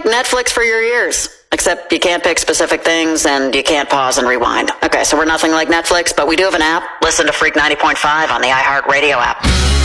Netflix for your ears. Except you can't pick specific things and you can't pause and rewind. Okay, so we're nothing like Netflix, but we do have an app. Listen to Freak 90.5 on the iHeartRadio app.